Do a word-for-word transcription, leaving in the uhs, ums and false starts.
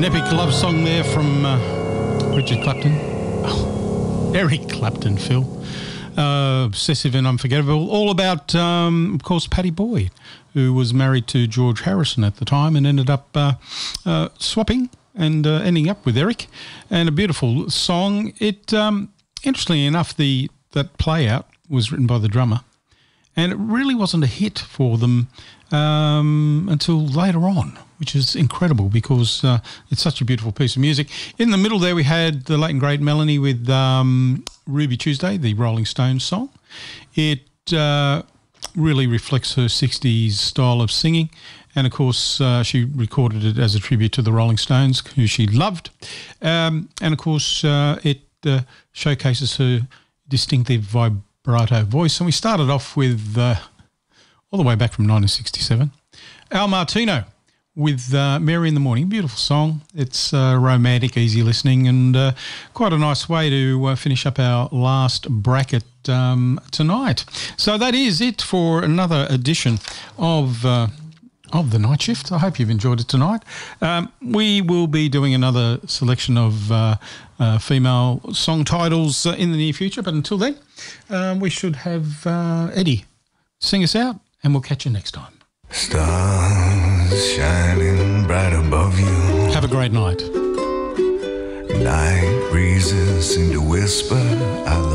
An epic love song there from uh, Richard Clapton. Oh, Eric Clapton, Phil. Uh, obsessive and Unforgettable. All about, um, of course, Pattie Boyd, who was married to George Harrison at the time and ended up uh, uh, swapping and uh, ending up with Eric. And a beautiful song. It, um, interestingly enough, the that play out was written by the drummer, and it really wasn't a hit for them um, until later on, which is incredible because uh, it's such a beautiful piece of music. In the middle there we had the late and great Melanie with um, Ruby Tuesday, the Rolling Stones song. It uh, really reflects her sixties style of singing, and of course uh, she recorded it as a tribute to the Rolling Stones, who she loved. Um, and of course uh, it uh, showcases her distinctive vibrato voice. And we started off with, uh, all the way back from nineteen sixty-seven, Al Martino with uh, Mary in the Morning. Beautiful song. It's uh, romantic, easy listening, and uh, quite a nice way to uh, finish up our last bracket um, tonight. So that is it for another edition of uh, of The Night Shift. I hope you've enjoyed it tonight. Um, we will be doing another selection of uh, uh, female song titles uh, in the near future, but until then, um, we should have uh, Eddie sing us out, and we'll catch you next time. Stars shining bright above you. Have a great night. Night breezes seem to whisper, I love